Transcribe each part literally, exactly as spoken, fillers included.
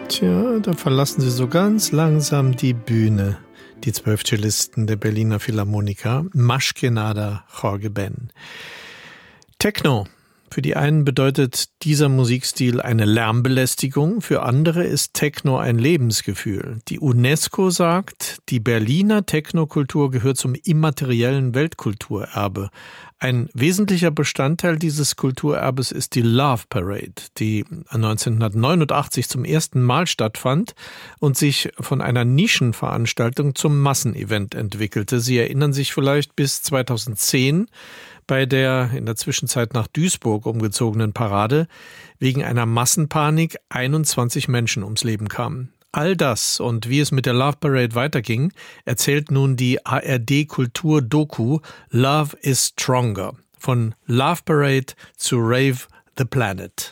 Tja, da verlassen sie so ganz langsam die Bühne. Die zwölf Cellisten der Berliner Philharmoniker, Maschkenada Jorge Ben. Techno. Für die einen bedeutet dieser Musikstil eine Lärmbelästigung, für andere ist Techno ein Lebensgefühl. Die UNESCO sagt, die Berliner Technokultur gehört zum immateriellen Weltkulturerbe. Ein wesentlicher Bestandteil dieses Kulturerbes ist die Love Parade, die neunzehnhundertneunundachtzig zum ersten Mal stattfand und sich von einer Nischenveranstaltung zum Massenevent entwickelte. Sie erinnern sich vielleicht bis zweitausendzehn bei der in der Zwischenzeit nach Duisburg umgezogenen Parade wegen einer Massenpanik einundzwanzig Menschen ums Leben kamen. All das und wie es mit der Love Parade weiterging, erzählt nun die A R D-Kultur-Doku Love is Stronger. Von Love Parade zu Rave the Planet.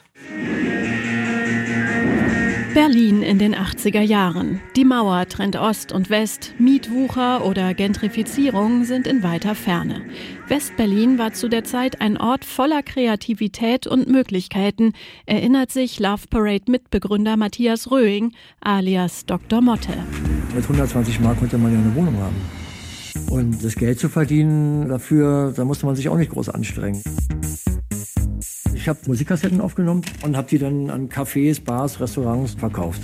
Berlin in den achtziger Jahren. Die Mauer trennt Ost und West, Mietwucher oder Gentrifizierung sind in weiter Ferne. West-Berlin war zu der Zeit ein Ort voller Kreativität und Möglichkeiten, erinnert sich Love Parade-Mitbegründer Matthias Röhing, alias Doktor Motte. Mit hundertzwanzig Mark konnte man ja eine Wohnung haben. Und das Geld zu verdienen dafür, da musste man sich auch nicht groß anstrengen. Ich habe Musikkassetten aufgenommen und habe die dann an Cafés, Bars, Restaurants verkauft.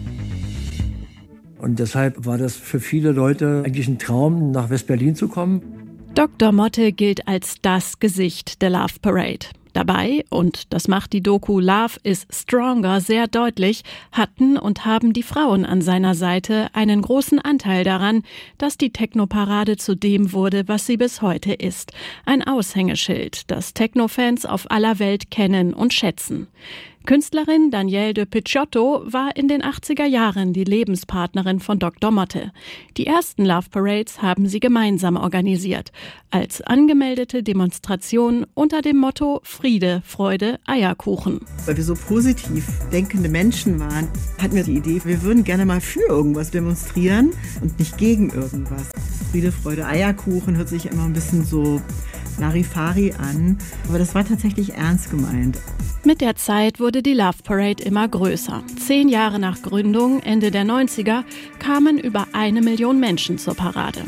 Und deshalb war das für viele Leute eigentlich ein Traum, nach West-Berlin zu kommen. Doktor Motte gilt als das Gesicht der Love Parade. Dabei, und das macht die Doku Love is Stronger sehr deutlich, hatten und haben die Frauen an seiner Seite einen großen Anteil daran, dass die Technoparade zu dem wurde, was sie bis heute ist. Ein Aushängeschild, das Technofans auf aller Welt kennen und schätzen. Künstlerin Danielle de Picciotto war in den achtziger Jahren die Lebenspartnerin von Doktor Motte. Die ersten Love Parades haben sie gemeinsam organisiert, als angemeldete Demonstration unter dem Motto Friede, Freude, Eierkuchen. Weil wir so positiv denkende Menschen waren, hatten wir die Idee, wir würden gerne mal für irgendwas demonstrieren und nicht gegen irgendwas. Friede, Freude, Eierkuchen hört sich immer ein bisschen so Larifari an, aber das war tatsächlich ernst gemeint. Mit der Zeit wurde die Love Parade immer größer. Zehn Jahre nach Gründung, Ende der neunziger, kamen über eine Million Menschen zur Parade.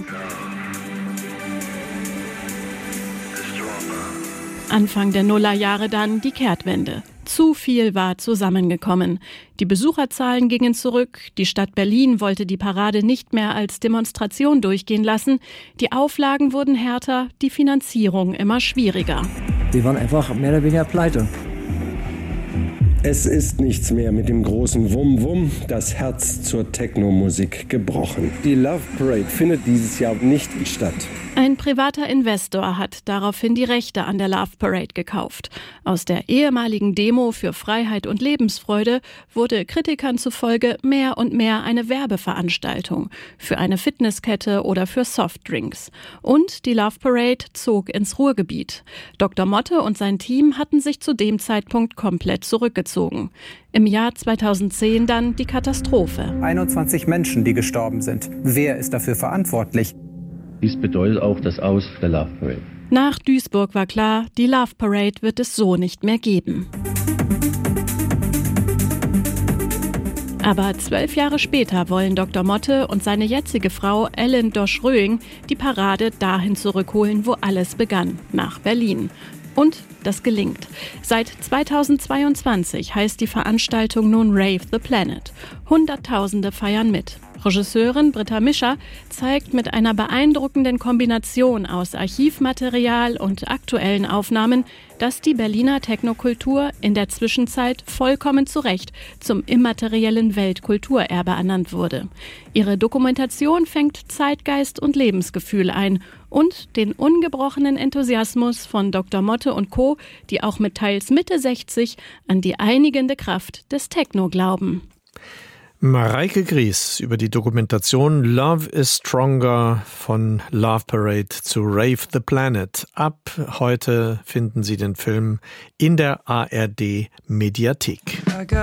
Anfang der Nullerjahre dann die Kehrtwende. Zu viel war zusammengekommen. Die Besucherzahlen gingen zurück. Die Stadt Berlin wollte die Parade nicht mehr als Demonstration durchgehen lassen. Die Auflagen wurden härter, die Finanzierung immer schwieriger. Die waren einfach mehr oder weniger pleite. Es ist nichts mehr mit dem großen Wum-Wum, das Herz zur Techno-Musik gebrochen. Die Love Parade findet dieses Jahr nicht statt. Ein privater Investor hat daraufhin die Rechte an der Love Parade gekauft. Aus der ehemaligen Demo für Freiheit und Lebensfreude wurde Kritikern zufolge mehr und mehr eine Werbeveranstaltung für eine Fitnesskette oder für Softdrinks. Und die Love Parade zog ins Ruhrgebiet. Doktor Motte und sein Team hatten sich zu dem Zeitpunkt komplett zurückgezogen. Im Jahr zweitausendzehn dann die Katastrophe. einundzwanzig Menschen, die gestorben sind. Wer ist dafür verantwortlich? Dies bedeutet auch das Aus der Love Parade. Nach Duisburg war klar, die Love Parade wird es so nicht mehr geben. Aber zwölf Jahre später wollen Doktor Motte und seine jetzige Frau Ellen Dosch-Röhing die Parade dahin zurückholen, wo alles begann, nach Berlin. Und das gelingt. Seit zweitausendzweiundzwanzig heißt die Veranstaltung nun Rave the Planet. Hunderttausende feiern mit. Regisseurin Britta Mischer zeigt mit einer beeindruckenden Kombination aus Archivmaterial und aktuellen Aufnahmen, dass die Berliner Technokultur in der Zwischenzeit vollkommen zu Recht zum immateriellen Weltkulturerbe ernannt wurde. Ihre Dokumentation fängt Zeitgeist und Lebensgefühl ein und den ungebrochenen Enthusiasmus von Doktor Motte und Co., die auch mit teils Mitte sechzig an die einigende Kraft des Techno glauben. Mareike Gries über die Dokumentation Love is Stronger von Love Parade zu Rave the Planet. Ab heute finden Sie den Film in der A R D Mediathek.